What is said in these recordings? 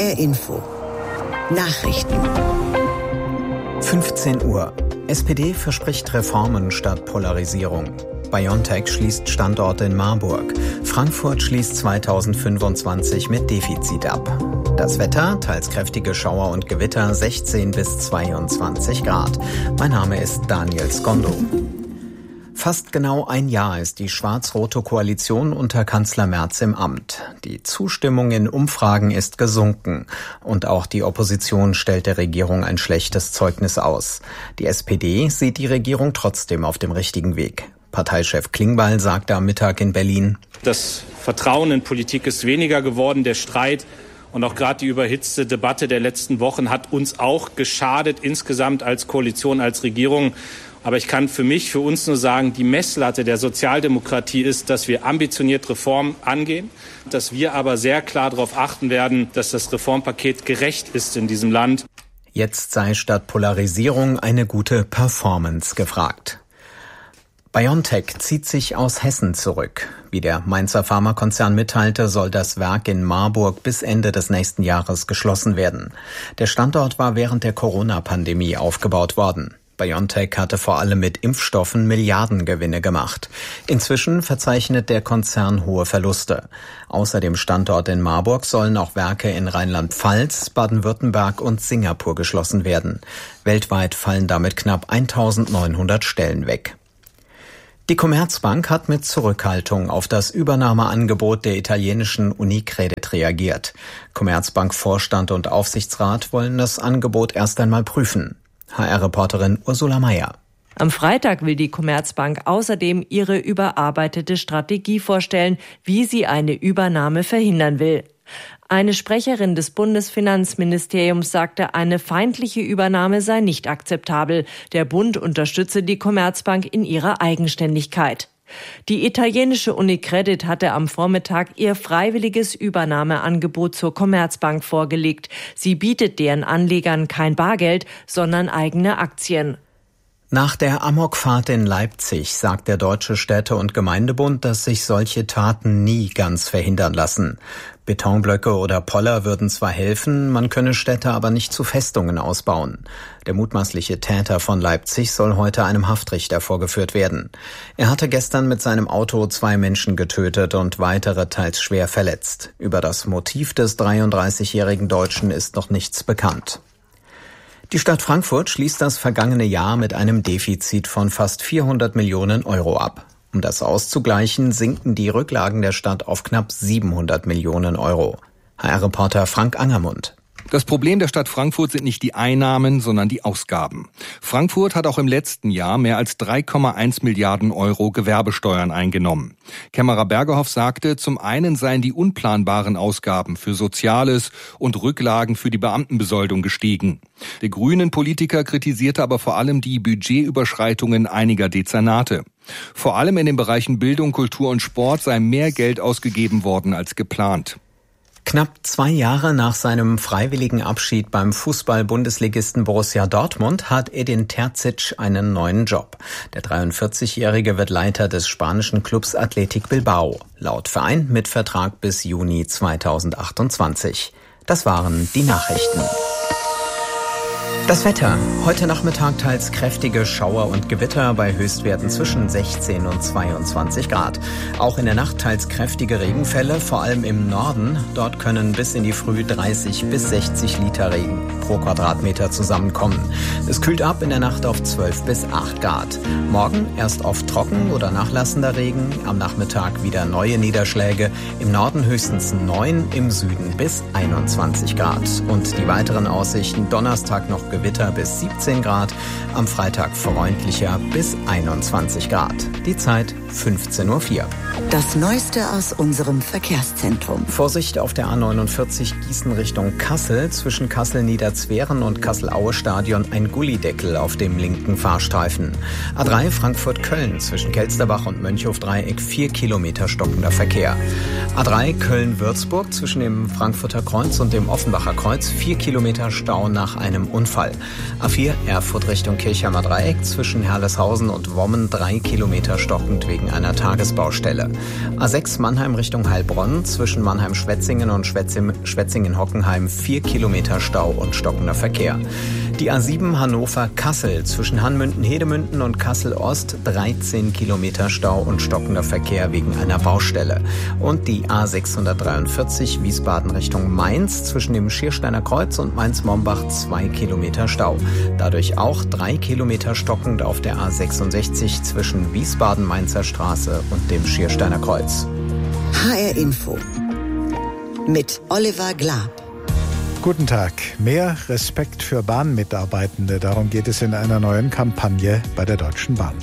HR Info. Nachrichten. 15 Uhr. SPD verspricht Reformen statt Polarisierung. BioNTech schließt Standorte in Marburg. Frankfurt schließt 2025 mit Defizit ab. Das Wetter, teils kräftige Schauer und Gewitter, 16 bis 22 Grad. Mein Name ist Daniel Skondo. Fast genau ein Jahr ist die schwarz-rote Koalition unter Kanzler Merz im Amt. Die Zustimmung in Umfragen ist gesunken. Und auch die Opposition stellt der Regierung ein schlechtes Zeugnis aus. Die SPD sieht die Regierung trotzdem auf dem richtigen Weg. Parteichef Klingbeil sagte am Mittag in Berlin: Das Vertrauen in Politik ist weniger geworden. Der Streit und auch gerade die überhitzte Debatte der letzten Wochen hat uns auch geschadet, insgesamt als Koalition, als Regierung. Aber ich kann für uns nur sagen, die Messlatte der Sozialdemokratie ist, dass wir ambitioniert Reformen angehen, dass wir aber sehr klar darauf achten werden, dass das Reformpaket gerecht ist in diesem Land. Jetzt sei statt Polarisierung eine gute Performance gefragt. BioNTech zieht sich aus Hessen zurück. Wie der Mainzer Pharmakonzern mitteilte, soll das Werk in Marburg bis Ende des nächsten Jahres geschlossen werden. Der Standort war während der Corona-Pandemie aufgebaut worden. BioNTech hatte vor allem mit Impfstoffen Milliardengewinne gemacht. Inzwischen verzeichnet der Konzern hohe Verluste. Außer dem Standort in Marburg sollen auch Werke in Rheinland-Pfalz, Baden-Württemberg und Singapur geschlossen werden. Weltweit fallen damit knapp 1900 Stellen weg. Die Commerzbank hat mit Zurückhaltung auf das Übernahmeangebot der italienischen Unicredit reagiert. Commerzbank-Vorstand und Aufsichtsrat wollen das Angebot erst einmal prüfen. HR-Reporterin Ursula Mayer. Am Freitag will die Commerzbank außerdem ihre überarbeitete Strategie vorstellen, wie sie eine Übernahme verhindern will. Eine Sprecherin des Bundesfinanzministeriums sagte, eine feindliche Übernahme sei nicht akzeptabel. Der Bund unterstütze die Commerzbank in ihrer Eigenständigkeit. Die italienische Unicredit hatte am Vormittag ihr freiwilliges Übernahmeangebot zur Commerzbank vorgelegt. Sie bietet deren Anlegern kein Bargeld, sondern eigene Aktien. Nach der Amokfahrt in Leipzig sagt der Deutsche Städte- und Gemeindebund, dass sich solche Taten nie ganz verhindern lassen. Betonblöcke oder Poller würden zwar helfen, man könne Städte aber nicht zu Festungen ausbauen. Der mutmaßliche Täter von Leipzig soll heute einem Haftrichter vorgeführt werden. Er hatte gestern mit seinem Auto 2 Menschen getötet und weitere teils schwer verletzt. Über das Motiv des 33-jährigen Deutschen ist noch nichts bekannt. Die Stadt Frankfurt schließt das vergangene Jahr mit einem Defizit von fast 400 Millionen Euro ab. Um das auszugleichen, sinken die Rücklagen der Stadt auf knapp 700 Millionen Euro. HR-Reporter Frank Angermund. Das Problem der Stadt Frankfurt sind nicht die Einnahmen, sondern die Ausgaben. Frankfurt hat auch im letzten Jahr mehr als 3,1 Milliarden Euro Gewerbesteuern eingenommen. Kämmerer Bergerhoff sagte, zum einen seien die unplanbaren Ausgaben für Soziales und Rücklagen für die Beamtenbesoldung gestiegen. Der grünen Politiker kritisierte aber vor allem die Budgetüberschreitungen einiger Dezernate. Vor allem in den Bereichen Bildung, Kultur und Sport sei mehr Geld ausgegeben worden als geplant. Knapp 2 Jahre nach seinem freiwilligen Abschied beim Fußball-Bundesligisten Borussia Dortmund hat Edin Terzic einen neuen Job. Der 43-Jährige wird Leiter des spanischen Clubs Athletic Bilbao. Laut Verein mit Vertrag bis Juni 2028. Das waren die Nachrichten. Das Wetter. Heute Nachmittag teils kräftige Schauer und Gewitter bei Höchstwerten zwischen 16 und 22 Grad. Auch in der Nacht teils kräftige Regenfälle, vor allem im Norden. Dort können bis in die Früh 30 bis 60 Liter Regen pro Quadratmeter zusammenkommen. Es kühlt ab in der Nacht auf 12 bis 8 Grad. Morgen erst oft trocken oder nachlassender Regen. Am Nachmittag wieder neue Niederschläge. Im Norden höchstens 9, im Süden bis 21 Grad. Und die weiteren Aussichten: Donnerstag noch Gewitter bis 17 Grad, am Freitag freundlicher bis 21 Grad. Die Zeit 15:04 Uhr. Das Neueste aus unserem Verkehrszentrum. Vorsicht auf der A49 Gießen Richtung Kassel. Zwischen Kassel-Niederzweren und Kassel-Aue-Stadion ein Gullideckel auf dem linken Fahrstreifen. A3 Frankfurt-Köln zwischen Kelsterbach und Mönchhof-Dreieck 4 Kilometer stockender Verkehr. A3 Köln-Würzburg zwischen dem Frankfurter Kreuz und dem Offenbacher Kreuz 4 Kilometer Stau nach einem Unfall. A4 Erfurt Richtung Kirchheimer Dreieck zwischen Herleshausen und Wommen 3 Kilometer stockend wegen wegen einer Tagesbaustelle. A6 Mannheim Richtung Heilbronn zwischen Mannheim-Schwetzingen und Schwetzingen-Hockenheim 4 Kilometer Stau und stockender Verkehr. Die A7 Hannover-Kassel zwischen Hanmünden-Hedemünden und Kassel-Ost 13 Kilometer Stau und stockender Verkehr wegen einer Baustelle. Und die A643 Wiesbaden Richtung Mainz zwischen dem Schiersteiner Kreuz und Mainz-Mombach 2 Kilometer Stau. Dadurch auch 3 Kilometer stockend auf der A66 zwischen Wiesbaden-Mainzer Straße und dem Schiersteiner Kreuz. HR Info mit Oliver Glab. Guten Tag. Mehr Respekt für Bahnmitarbeitende. Darum geht es in einer neuen Kampagne bei der Deutschen Bahn.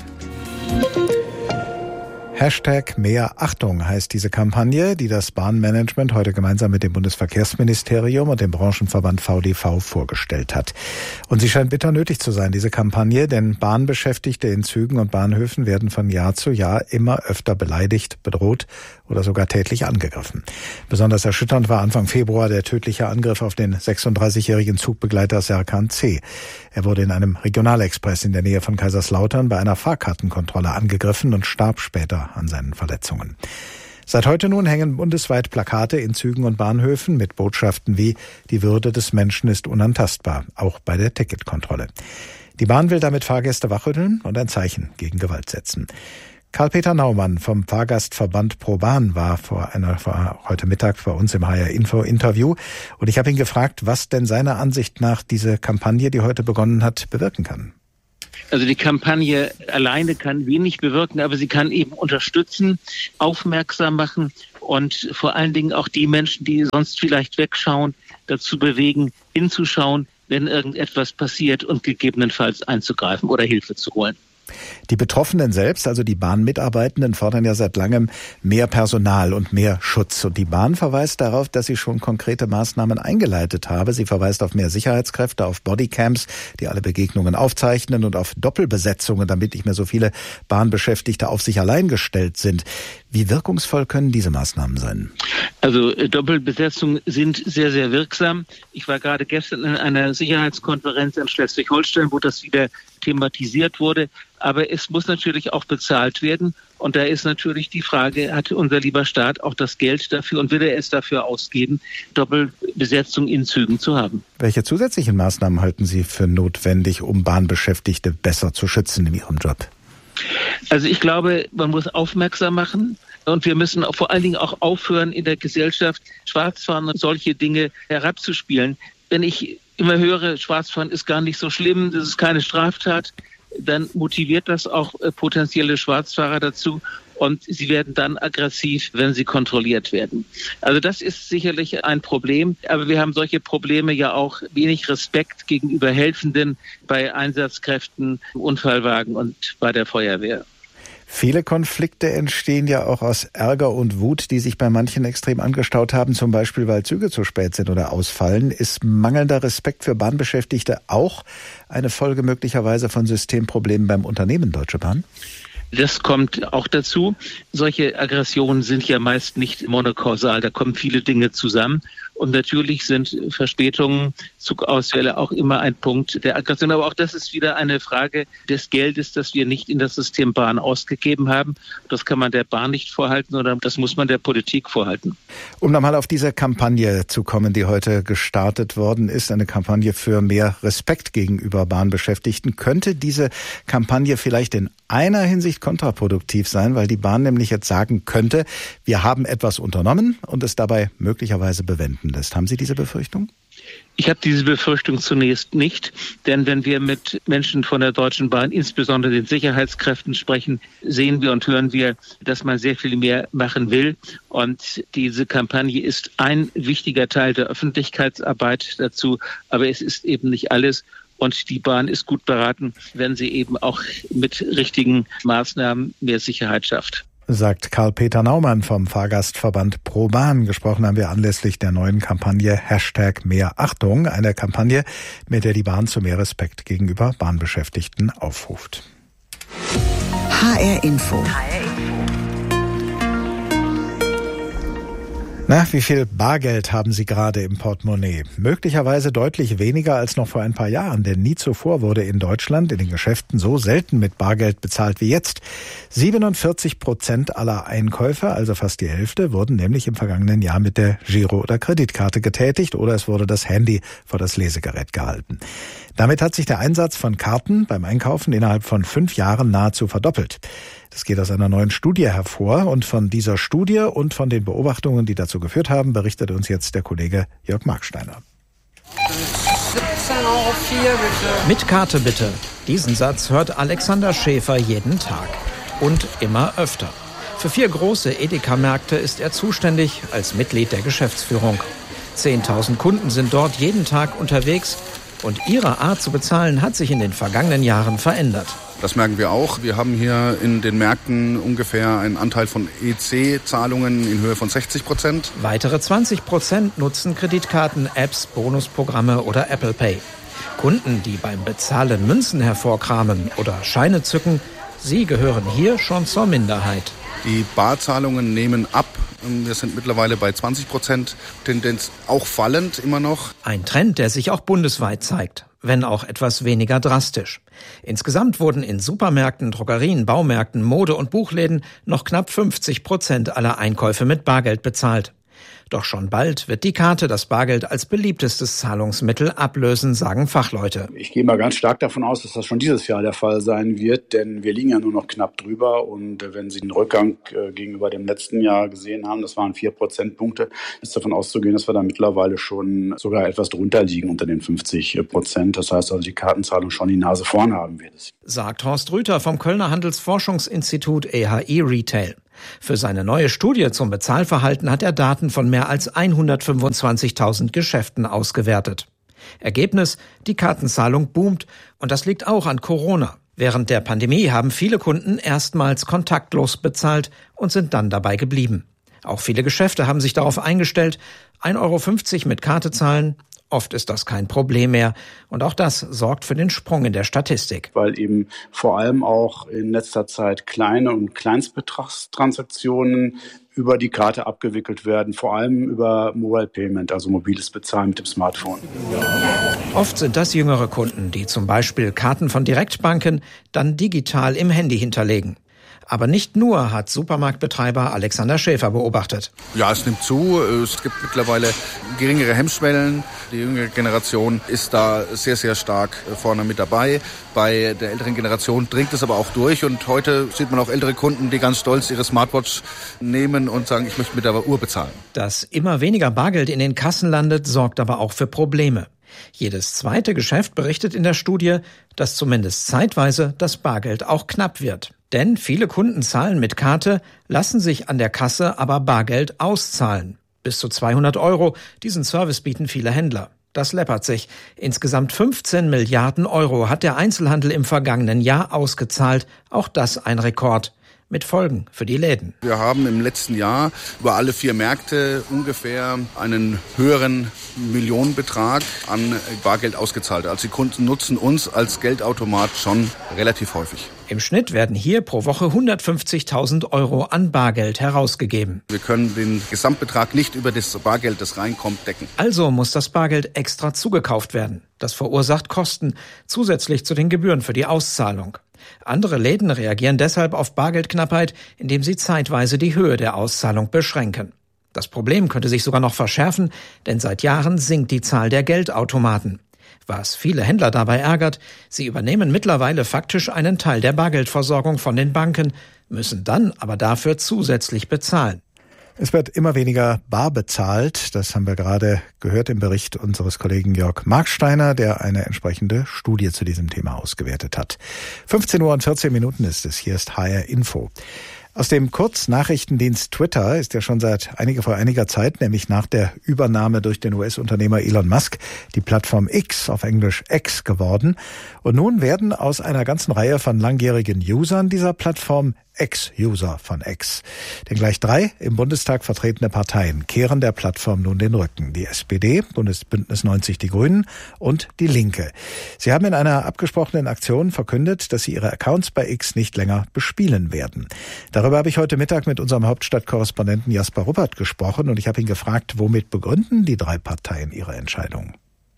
Hashtag Mehr Achtung heißt diese Kampagne, die das Bahnmanagement heute gemeinsam mit dem Bundesverkehrsministerium und dem Branchenverband VDV vorgestellt hat. Und sie scheint bitter nötig zu sein, diese Kampagne, denn Bahnbeschäftigte in Zügen und Bahnhöfen werden von Jahr zu Jahr immer öfter beleidigt, bedroht oder sogar tätlich angegriffen. Besonders erschütternd war Anfang Februar der tödliche Angriff auf den 36-jährigen Zugbegleiter Serkan C. Er wurde in einem Regionalexpress in der Nähe von Kaiserslautern bei einer Fahrkartenkontrolle angegriffen und starb später an seinen Verletzungen. Seit heute nun hängen bundesweit Plakate in Zügen und Bahnhöfen mit Botschaften wie „Die Würde des Menschen ist unantastbar", auch bei der Ticketkontrolle. Die Bahn will damit Fahrgäste wachrütteln und ein Zeichen gegen Gewalt setzen. Karl-Peter Naumann vom Fahrgastverband ProBahn war heute Mittag bei uns im HR Info Interview und ich habe ihn gefragt, was denn seiner Ansicht nach diese Kampagne, die heute begonnen hat, bewirken kann. Also die Kampagne alleine kann wenig bewirken, aber sie kann eben unterstützen, aufmerksam machen und vor allen Dingen auch die Menschen, die sonst vielleicht wegschauen, dazu bewegen, hinzuschauen, wenn irgendetwas passiert und gegebenenfalls einzugreifen oder Hilfe zu holen. Die Betroffenen selbst, also die Bahnmitarbeitenden, fordern ja seit langem mehr Personal und mehr Schutz. Und die Bahn verweist darauf, dass sie schon konkrete Maßnahmen eingeleitet habe. Sie verweist auf mehr Sicherheitskräfte, auf Bodycams, die alle Begegnungen aufzeichnen und auf Doppelbesetzungen, damit nicht mehr so viele Bahnbeschäftigte auf sich allein gestellt sind. Wie wirkungsvoll können diese Maßnahmen sein? Also Doppelbesetzungen sind sehr, sehr wirksam. Ich war gerade gestern in einer Sicherheitskonferenz in Schleswig-Holstein, wo das wieder thematisiert wurde. Aber es muss natürlich auch bezahlt werden. Und da ist natürlich die Frage, hat unser lieber Staat auch das Geld dafür und will er es dafür ausgeben, Doppelbesetzung in Zügen zu haben? Welche zusätzlichen Maßnahmen halten Sie für notwendig, um Bahnbeschäftigte besser zu schützen in ihrem Job? Also ich glaube, man muss aufmerksam machen und wir müssen vor allen Dingen auch aufhören, in der Gesellschaft Schwarzfahren und solche Dinge herabzuspielen. Wenn ich immer höre, Schwarzfahren ist gar nicht so schlimm, das ist keine Straftat, dann motiviert das auch potenzielle Schwarzfahrer dazu und sie werden dann aggressiv, wenn sie kontrolliert werden. Also das ist sicherlich ein Problem, aber wir haben solche Probleme ja auch wenig Respekt gegenüber Helfenden bei Einsatzkräften, Unfallwagen und bei der Feuerwehr. Viele Konflikte entstehen ja auch aus Ärger und Wut, die sich bei manchen extrem angestaut haben, zum Beispiel weil Züge zu spät sind oder ausfallen. Ist mangelnder Respekt für Bahnbeschäftigte auch eine Folge möglicherweise von Systemproblemen beim Unternehmen Deutsche Bahn? Das kommt auch dazu. Solche Aggressionen sind ja meist nicht monokausal, da kommen viele Dinge zusammen. Und natürlich sind Verspätungen, Zugausfälle auch immer ein Punkt der Aggression. Aber auch das ist wieder eine Frage des Geldes, das wir nicht in das System Bahn ausgegeben haben. Das kann man der Bahn nicht vorhalten, sondern das muss man der Politik vorhalten. Um nochmal auf diese Kampagne zu kommen, die heute gestartet worden ist, eine Kampagne für mehr Respekt gegenüber Bahnbeschäftigten, könnte diese Kampagne vielleicht in einer Hinsicht kontraproduktiv sein, weil die Bahn nämlich jetzt sagen könnte, wir haben etwas unternommen und es dabei möglicherweise bewenden lässt. Haben Sie diese Befürchtung? Ich habe diese Befürchtung zunächst nicht, denn wenn wir mit Menschen von der Deutschen Bahn, insbesondere den Sicherheitskräften sprechen, sehen wir und hören wir, dass man sehr viel mehr machen will. Und diese Kampagne ist ein wichtiger Teil der Öffentlichkeitsarbeit dazu, aber es ist eben nicht alles. Und die Bahn ist gut beraten, wenn sie eben auch mit richtigen Maßnahmen mehr Sicherheit schafft. Sagt Karl-Peter Naumann vom Fahrgastverband ProBahn. Gesprochen haben wir anlässlich der neuen Kampagne Hashtag Mehr Achtung, eine Kampagne, mit der die Bahn zu mehr Respekt gegenüber Bahnbeschäftigten aufruft. HR Info. Na, wie viel Bargeld haben Sie gerade im Portemonnaie? Möglicherweise deutlich weniger als noch vor ein paar Jahren, denn nie zuvor wurde in Deutschland in den Geschäften so selten mit Bargeld bezahlt wie jetzt. 47% aller Einkäufe, also fast die Hälfte, wurden nämlich im vergangenen Jahr mit der Giro- oder Kreditkarte getätigt oder es wurde das Handy vor das Lesegerät gehalten. Damit hat sich der Einsatz von Karten beim Einkaufen innerhalb von 5 Jahren nahezu verdoppelt. Das geht aus einer neuen Studie hervor und von dieser Studie und von den Beobachtungen, die dazu geführt haben, berichtet uns jetzt der Kollege Jörg Marksteiner. 17,04 € bitte. Mit Karte bitte. Diesen Satz hört Alexander Schäfer jeden Tag und immer öfter. Für 4 große Edeka-Märkte ist er zuständig als Mitglied der Geschäftsführung. 10.000 Kunden sind dort jeden Tag unterwegs und ihre Art zu bezahlen hat sich in den vergangenen Jahren verändert. Das merken wir auch. Wir haben hier in den Märkten ungefähr einen Anteil von EC-Zahlungen in Höhe von 60%. Weitere 20% nutzen Kreditkarten, Apps, Bonusprogramme oder Apple Pay. Kunden, die beim Bezahlen Münzen hervorkramen oder Scheine zücken, sie gehören hier schon zur Minderheit. Die Barzahlungen nehmen ab. Wir sind mittlerweile bei 20%, Tendenz auch fallend immer noch. Ein Trend, der sich auch bundesweit zeigt, wenn auch etwas weniger drastisch. Insgesamt wurden in Supermärkten, Drogerien, Baumärkten, Mode- und Buchläden noch knapp 50% aller Einkäufe mit Bargeld bezahlt. Doch schon bald wird die Karte das Bargeld als beliebtestes Zahlungsmittel ablösen, sagen Fachleute. Ich gehe mal ganz stark davon aus, dass das schon dieses Jahr der Fall sein wird, denn wir liegen ja nur noch knapp drüber. Und wenn Sie den Rückgang gegenüber dem letzten Jahr gesehen haben, das waren 4 Prozentpunkte, ist davon auszugehen, dass wir da mittlerweile schon sogar etwas drunter liegen unter den 50%. Das heißt also, die Kartenzahlung schon die Nase vorn haben wird. Sagt Horst Rüther vom Kölner Handelsforschungsinstitut EHI Retail. Für seine neue Studie zum Bezahlverhalten hat er Daten von mehr als 125.000 Geschäften ausgewertet. Ergebnis: Die Kartenzahlung boomt und das liegt auch an Corona. Während der Pandemie haben viele Kunden erstmals kontaktlos bezahlt und sind dann dabei geblieben. Auch viele Geschäfte haben sich darauf eingestellt, 1,50 € mit Karte zahlen. Oft ist das kein Problem mehr. Und auch das sorgt für den Sprung in der Statistik. Weil eben vor allem auch in letzter Zeit kleine und Kleinstbetragstransaktionen über die Karte abgewickelt werden, vor allem über Mobile Payment, also mobiles Bezahlen mit dem Smartphone. Oft sind das jüngere Kunden, die zum Beispiel Karten von Direktbanken dann digital im Handy hinterlegen. Aber nicht nur, hat Supermarktbetreiber Alexander Schäfer beobachtet. Ja, es nimmt zu. Es gibt mittlerweile geringere Hemmschwellen. Die jüngere Generation ist da sehr, sehr stark vorne mit dabei. Bei der älteren Generation dringt es aber auch durch. Und heute sieht man auch ältere Kunden, die ganz stolz ihre Smartwatch nehmen und sagen, ich möchte mit der Uhr bezahlen. Dass immer weniger Bargeld in den Kassen landet, sorgt aber auch für Probleme. Jedes zweite Geschäft berichtet in der Studie, dass zumindest zeitweise das Bargeld auch knapp wird. Denn viele Kunden zahlen mit Karte, lassen sich an der Kasse aber Bargeld auszahlen. Bis zu 200 €, diesen Service bieten viele Händler. Das läppert sich. Insgesamt 15 Milliarden € hat der Einzelhandel im vergangenen Jahr ausgezahlt. Auch das ein Rekord. Mit Folgen für die Läden. Wir haben im letzten Jahr über alle 4 Märkte ungefähr einen höheren Millionenbetrag an Bargeld ausgezahlt. Also die Kunden nutzen uns als Geldautomat schon relativ häufig. Im Schnitt werden hier pro Woche 150.000 € an Bargeld herausgegeben. Wir können den Gesamtbetrag nicht über das Bargeld, das reinkommt, decken. Also muss das Bargeld extra zugekauft werden. Das verursacht Kosten, zusätzlich zu den Gebühren für die Auszahlung. Andere Läden reagieren deshalb auf Bargeldknappheit, indem sie zeitweise die Höhe der Auszahlung beschränken. Das Problem könnte sich sogar noch verschärfen, denn seit Jahren sinkt die Zahl der Geldautomaten. Was viele Händler dabei ärgert, sie übernehmen mittlerweile faktisch einen Teil der Bargeldversorgung von den Banken, müssen dann aber dafür zusätzlich bezahlen. Es wird immer weniger bar bezahlt. Das haben wir gerade gehört im Bericht unseres Kollegen Jörg Marksteiner, der eine entsprechende Studie zu diesem Thema ausgewertet hat. 15:14 Uhr ist es. Hier ist HR Info. Aus dem Kurznachrichtendienst Twitter ist ja schon vor einiger Zeit, nämlich nach der Übernahme durch den US-Unternehmer Elon Musk, die Plattform X, auf Englisch X, geworden. Und nun werden aus einer ganzen Reihe von langjährigen Usern dieser Plattform Ex-User von X. Denn gleich 3 im Bundestag vertretene Parteien kehren der Plattform nun den Rücken. Die SPD, Bundesbündnis 90 Die Grünen und die Linke. Sie haben in einer abgesprochenen Aktion verkündet, dass sie ihre Accounts bei X nicht länger bespielen werden. Darüber habe ich heute Mittag mit unserem Hauptstadtkorrespondenten Jasper Ruppert gesprochen und ich habe ihn gefragt, womit begründen die 3 Parteien ihre Entscheidung?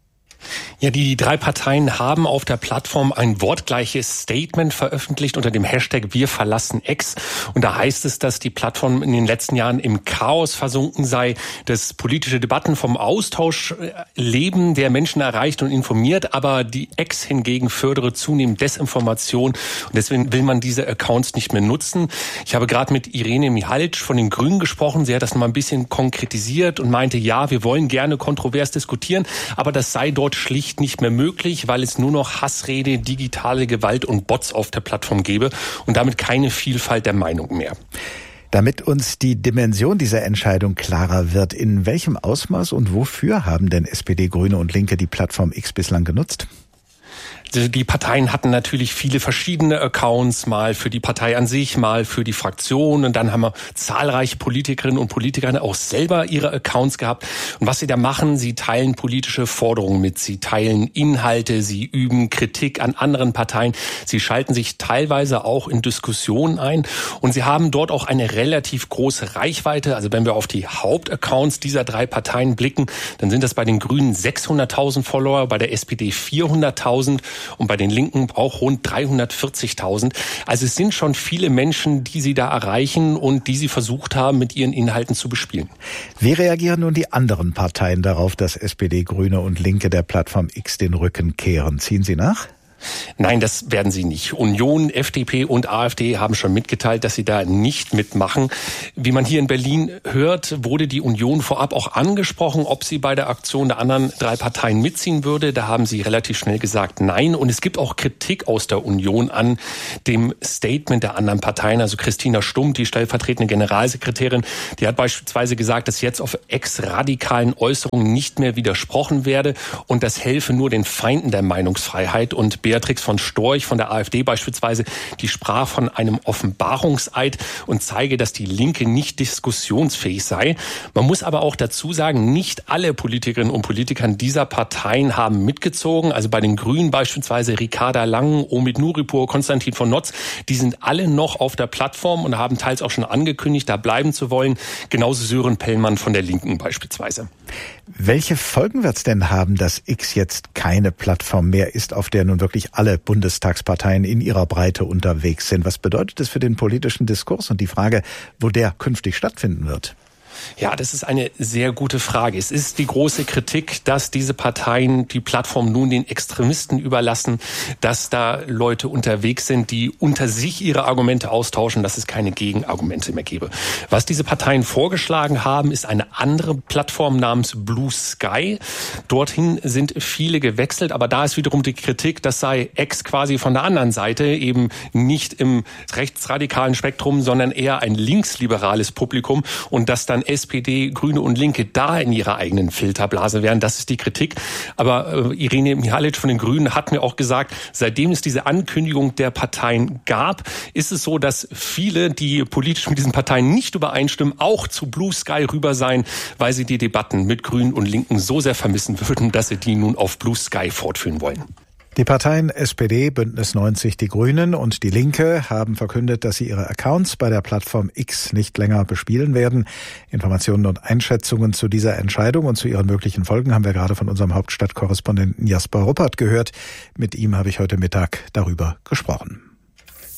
Ja, die 3 Parteien haben auf der Plattform ein wortgleiches Statement veröffentlicht unter dem Hashtag Wir verlassen X. Und da heißt es, dass die Plattform in den letzten Jahren im Chaos versunken sei, dass politische Debatten vom Austausch leben, der Menschen erreicht und informiert, aber die X hingegen fördere zunehmend Desinformation. Und deswegen will man diese Accounts nicht mehr nutzen. Ich habe gerade mit Irene Mihalic von den Grünen gesprochen. Sie hat das noch mal ein bisschen konkretisiert und meinte, ja, wir wollen gerne kontrovers diskutieren, aber das sei dort schlicht nicht mehr möglich, weil es nur noch Hassrede, digitale Gewalt und Bots auf der Plattform gäbe und damit keine Vielfalt der Meinung mehr. Damit uns die Dimension dieser Entscheidung klarer wird, in welchem Ausmaß und wofür haben denn SPD, Grüne und Linke die Plattform X bislang genutzt? Die Parteien hatten natürlich viele verschiedene Accounts, mal für die Partei an sich, mal für die Fraktion. Und dann haben wir zahlreiche Politikerinnen und Politiker auch selber ihre Accounts gehabt. Und was sie da machen, sie teilen politische Forderungen mit. Sie teilen Inhalte, sie üben Kritik an anderen Parteien. Sie schalten sich teilweise auch in Diskussionen ein. Und sie haben dort auch eine relativ große Reichweite. Also wenn wir auf die Hauptaccounts dieser 3 Parteien blicken, dann sind das bei den Grünen 600.000 Follower, bei der SPD 400.000. Und bei den Linken auch rund 340.000. Also es sind schon viele Menschen, die sie da erreichen und die sie versucht haben, mit ihren Inhalten zu bespielen. Wie reagieren nun die anderen Parteien darauf, dass SPD, Grüne und Linke der Plattform X den Rücken kehren? Ziehen sie nach? Nein, das werden sie nicht. Union, FDP und AfD haben schon mitgeteilt, dass sie da nicht mitmachen. Wie man hier in Berlin hört, wurde die Union vorab auch angesprochen, ob sie bei der Aktion der anderen 3 Parteien mitziehen würde. Da haben sie relativ schnell gesagt, nein. Und es gibt auch Kritik aus der Union an dem Statement der anderen Parteien. Also Christina Stumm, die stellvertretende Generalsekretärin, die hat beispielsweise gesagt, dass jetzt auf ex-radikalen Äußerungen nicht mehr widersprochen werde und das helfe nur den Feinden der Meinungsfreiheit. Und Beatrix von Storch von der AfD beispielsweise, die sprach von einem Offenbarungseid und zeige, dass die Linke nicht diskussionsfähig sei. Man muss aber auch dazu sagen, nicht alle Politikerinnen und Politiker dieser Parteien haben mitgezogen. Also bei den Grünen beispielsweise Ricarda Lang, Omid Nuripur, Konstantin von Notz, die sind alle noch auf der Plattform und haben teils auch schon angekündigt, da bleiben zu wollen. Genauso Sören Pellmann von der Linken beispielsweise. Welche Folgen wird es denn haben, dass X jetzt keine Plattform mehr ist, auf der nun wirklich alle Bundestagsparteien in ihrer Breite unterwegs sind? Was bedeutet das für den politischen Diskurs und die Frage, wo der künftig stattfinden wird? Ja, das ist eine sehr gute Frage. Es ist die große Kritik, dass diese Parteien die Plattform nun den Extremisten überlassen, dass da Leute unterwegs sind, die unter sich ihre Argumente austauschen, dass es keine Gegenargumente mehr gäbe. Was diese Parteien vorgeschlagen haben, ist eine andere Plattform namens Blue Sky. Dorthin sind viele gewechselt, aber da ist wiederum die Kritik, das sei X quasi von der anderen Seite, eben nicht im rechtsradikalen Spektrum, sondern eher ein linksliberales Publikum und dass dann SPD, Grüne und Linke da in ihrer eigenen Filterblase wären. Das ist die Kritik. Aber Irene Mihalic von den Grünen hat mir auch gesagt, seitdem es diese Ankündigung der Parteien gab, ist es so, dass viele, die politisch mit diesen Parteien nicht übereinstimmen, auch zu Blue Sky rüber seien, weil sie die Debatten mit Grünen und Linken so sehr vermissen würden, dass sie die nun auf Blue Sky fortführen wollen. Die Parteien SPD, Bündnis 90 Die Grünen und die Linke haben verkündet, dass sie ihre Accounts bei der Plattform X nicht länger bespielen werden. Informationen und Einschätzungen zu dieser Entscheidung und zu ihren möglichen Folgen haben wir gerade von unserem Hauptstadtkorrespondenten Jasper Ruppert gehört. Mit ihm habe ich heute Mittag darüber gesprochen.